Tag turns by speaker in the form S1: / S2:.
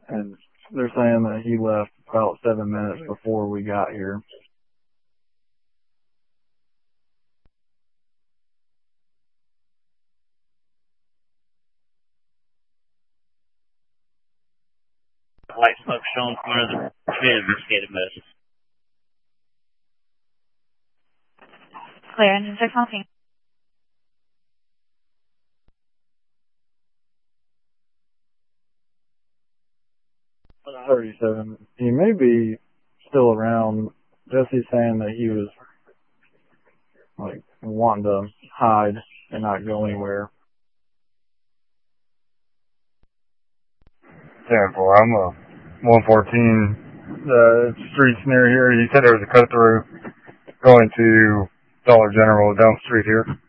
S1: and they're saying that he left about 7 minutes before we got here.
S2: White smoke showing from under the investigative message.
S3: Clear, engine 6 honking.
S1: On 37, he may be still around. Jesse's saying that he was like wanting to hide and not go anywhere.
S4: 10-4, I'm 114. The streets near here, he said there was a cut through going to Dollar General down the street here.